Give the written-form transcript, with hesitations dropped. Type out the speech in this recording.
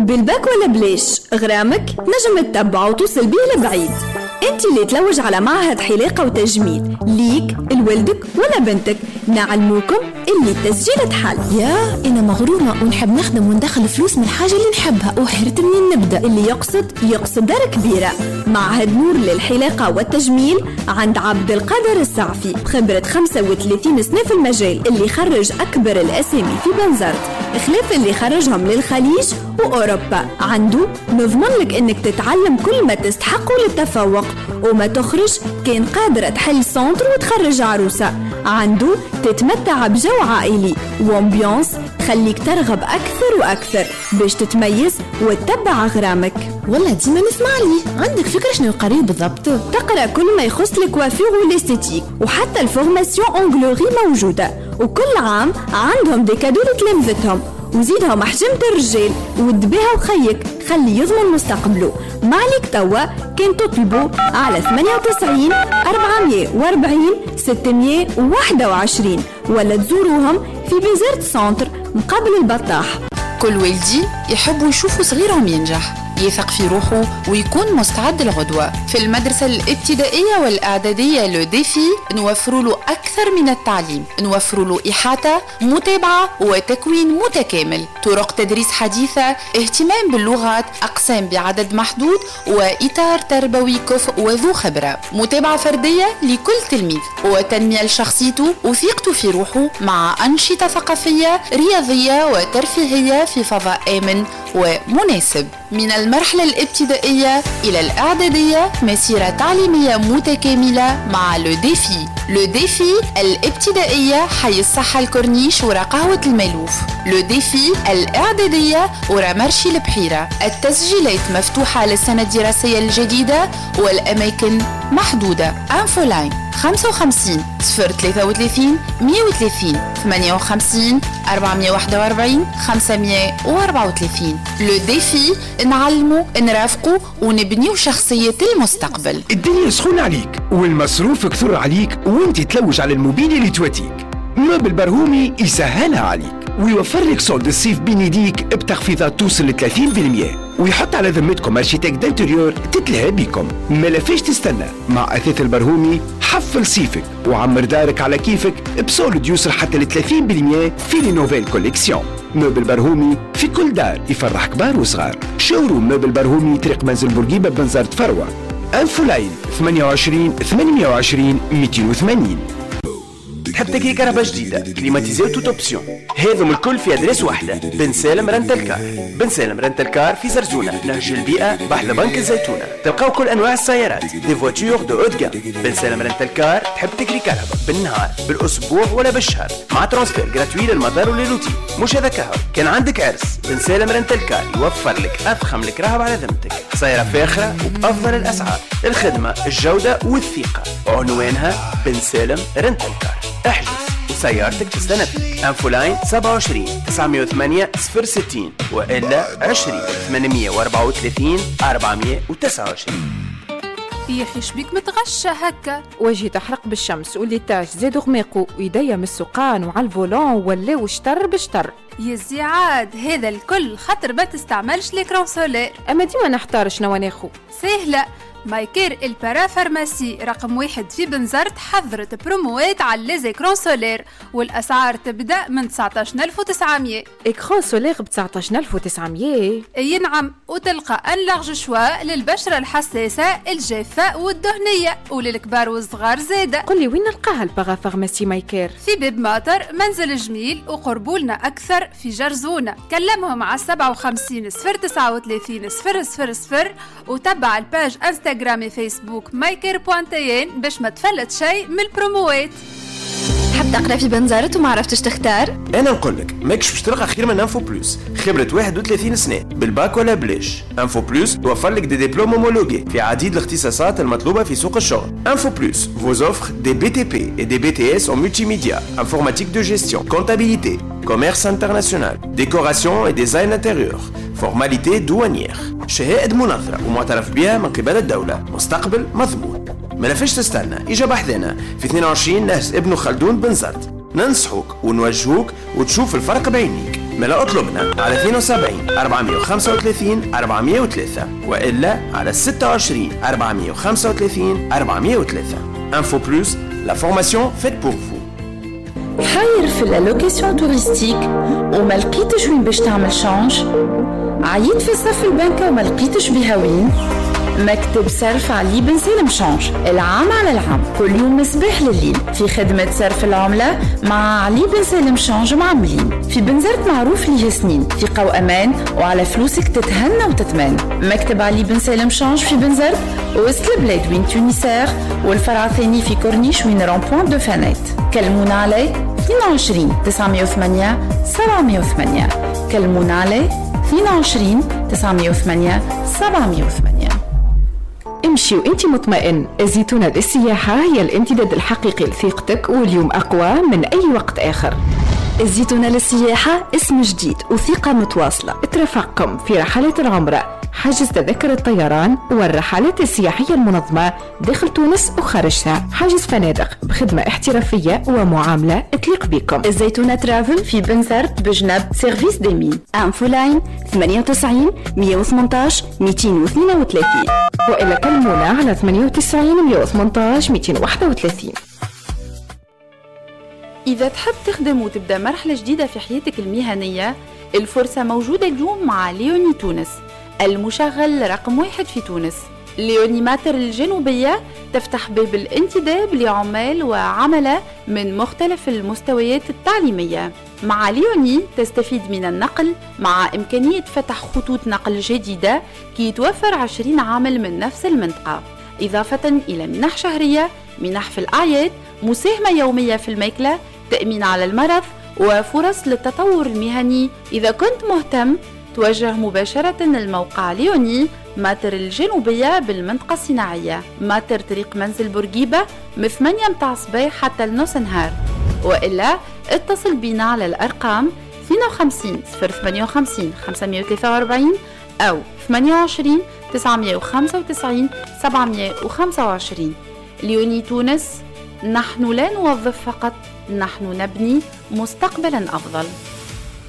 بالباك ولا بليش غرامك نجم تتبع وتوصل بيه لبعيد. انت اللي تلوج على معهد حلاقة وتجميل ليك لولدك ولا بنتك، نعلموكم اللي التسجيل تحل. يا انا مغرومة ونحب نخدم وندخل فلوس من الحاجة اللي نحبها وحيرت منين نبدأ. اللي يقصد دار كبيرة. معهد نور للحلاقة والتجميل عند عبد القادر السعفي، بخبرة 35 سنة في المجال، اللي خرج أكبر الأسامي في بنزرت، خلاف اللي خرجهم للخليج وأوروبا. عنده نضمن لك إنك تتعلم كل ما تستحقه للتفوق، وما تخرج كان قادرة تحل سنتر وتخرج عروسة. عنده تتمتع بجو عائلي وامبيونس خليك ترغب أكثر وأكثر باش تتميز وتتبع غرامك. والله ديما نسمع لي. عندك فكرة شنو قريب بالضبط؟ تقرأ كل ما يخص الكوافير والاستيتيك، وحتى الفورماسيون أونغلوري موجودة، وكل عام عندهم دي كادو لتلامذتهم، وزيدهم حجمة الرجال ودبيها وخيك خلي يضمن مستقبله. معليك توا كان تطلبوا على 98 440 621 ولا تزوروهم في بيزرت سنتر مقابل البطاح. كل والدي يحبوا يشوفوا صغيرهم ينجح، يثق في روحه ويكون مستعد للغدوة. في المدرسة الابتدائية والإعدادية لو ديفي نوفر له أكثر من التعليم، نوفر له إحاطة، متابعة وتكوين متكامل، طرق تدريس حديثة، اهتمام باللغات، أقسام بعدد محدود، وإطار تربوي كفء وذو خبرة، متابعة فردية لكل تلميذ، وتنمية لشخصيته وثقته في روحه، مع أنشطة ثقافية رياضية وترفيهية في فضاء آمن ومناسب. من المرحلة الابتدائية إلى الإعدادية مسيرة تعليمية متكاملة مع لو ديفي. لو ديفي الابتدائية حي الصحة الكورنيش ورا قهوة الملوف. لو ديفي الإعدادية ورا مرشي البحيرة. التسجيلات مفتوحة للسنة الدراسية الجديدة والأماكن محدودة. انفولاين 55 033 130 58 441 534. لو ديفي نعلموا نرافقوا ونبنيوا شخصية المستقبل. الدنيا سخونة عليك والمصروف كثر عليك وانت تلوج على الموبيل اللي تواتيك. موبل برهومي يسهلها عليك ويوفر لك صولد الصيف بين يديك بتخفيضات توصل ل 30%، ويحط على ذمتكم ارشيتكت دانتيريور تتلهى بيكم. ما لفاش تستنى، مع اثاث البرهومي حفل صيفك وعمر دارك على كيفك بصولد يوصل حتى ل 30% في لي نوفيل كوليكسيون. موبل برهومي في كل دار يفرح كبار وصغار. شوروم موبل برهومي طريق منزل بورقيبة بنزرت فروة. انفولاين 28 820 280. تحب تكري كهرباء جديدة كليماتيزي وتوت اوبسيون، هذم الكل في ادريس واحدة. بن سالم رنتال كار. بن سالم رنتال كار في زرزونة نهج البيئة بحذا بنك الزيتونة. تلقاو كل انواع السيارات، دي فواتور دو اود جام. بن سالم رنتال كار تحب تكري كهرباء بالنهار بالاسبوع ولا بالشهر، مع ترانسفير جراتوي للمدار وللروتين. مش هذا كهو، كان عندك عرس بن سالم رنتال كار يوفر لك افخم الكراهب على ذمتك، سيارة فاخرة وبافضل الاسعار، الخدمة الجودة والثقة. عنوانها بن سالم رنتال كار. احجز وسيارتك تستنى فيك. انفولاين 27 908 060 وإلا 20 834 429. يا اخي شبيك متغشى هكا؟ وجهي تحرق بالشمس والليتاج زادوا غماقو ويديا من السقان وعلى الفولون ولاو شتر بشتر. يا زعاد هذا الكل خاطر ما تستعملش ليكرون سولير. اما ديما نحتار شنو ناخو. سهله، مايكير البارا فارماسي رقم 1 في بنزرت حضرت بروموات على ليزيكرون سولير، والأسعار تبدأ من 19,900. إكران سولير ب 19,900؟ أي نعم، وتلقى أن لارج شوا للبشرة الحساسة الجافة والدهنية وللكبار والصغار زادة. قولي وين نلقاها البارا فارماسي مايكير؟ في باب ماطر منزل جميل، وقربولنا أكثر في جرزونة. كلمهم على 57 039 000 وتبع الباج انستغرامي فيسبوك مايكير.tn باش ما تفلت شيء من البروموات. حاب تقرا في بنزرت وما عرفتش تختار؟ انا نقولك ماكش باش تلقى خير من انفو بلوس. خبرة 31 سنة بالباك ولا بلاش. انفو بلوس توفر لك دي دبلوم هومولوجي في عديد الاختصاصات المطلوبة في سوق الشغل. انفو بلوس vous offre des BTP et des BTS en multimédia, informatique de gestion, comptabilité, commerce international, décoration et design intérieur, formalité douanière, شهادة منظرة ومعترف بها من قبل الدولة، مستقبل مضمون. ما لفش تستنى، إجا بحثنا في 22 نهج ابن خلدون بنزرت. ننصحوك ونوجهوك وتشوف الفرق بعينيك. ملا اطلبنا على 72 435 403 وإلا على 26 435 403. Info Plus, la formation faite pour vous. حاير في اللوكيسيون توريستيك وما لقيتش وين باش تعمل شانج؟ عييت في صف البنكة وما لقيتش بها وين؟ مكتب صرف علي بن سالم شانج، العام على العام كل يوم مصباح لليل في خدمة صرف العملة مع علي بن سالم شانج معملين في بنزرت معروف ليه سنين، ثقة وأمان وعلى فلوسك تتهنى وتتمان. مكتب علي بن سالم شانج في بنزرت وسط البلاد وين تونسير، والفرع الثاني في كورنيش وين رامبوان دو فانيت. كلمونا عليه 22 908 708. كلمونا عليه 22 908 708. امشي وانت مطمئن. الزيتونة للسياحة هي الامتداد الحقيقي لثقتك، واليوم أقوى من أي وقت آخر. الزيتونة للسياحة اسم جديد وثقة متواصلة. اترفقكم في رحلات العمرة، حجز تذكرة الطيران والرحلات السياحية المنظمة داخل تونس وخارجها، حجز فنادق بخدمة احترافية ومعاملة تليق بكم. الزيتونة ترافل في بنزرت بجنب سيرفيس ديمين. انفو لاين 98 118 232 وإلا كلمونا على 98 118 231. إذا تحب تخدم وتبدأ مرحلة جديدة في حياتك المهنية، الفرصة موجودة اليوم مع ليوني تونس، المشغل رقم 1 في تونس. ليوني ماتر الجنوبية تفتح باب الانتداب لعمال وعملة من مختلف المستويات التعليمية. مع ليوني تستفيد من النقل مع إمكانية فتح خطوط نقل جديدة كي يتوفر 20 عامل من نفس المنطقة، إضافة إلى منح شهرية، منح في الأعياد، مساهمة يومية في الماكلة، تأمين على المرض وفرص للتطور المهني. إذا كنت مهتم توجه مباشرة الموقع ليوني ماتر الجنوبية بالمنطقة الصناعية، ماتر طريق منزل بورقيبة من 8 متاع الصباح حتى النص نهار، وإلا اتصل بنا على الأرقام 52 058 543 أو 28 995 725. ليوني تونس، نحن لا نوظف فقط، نحن نبني مستقبلا أفضل.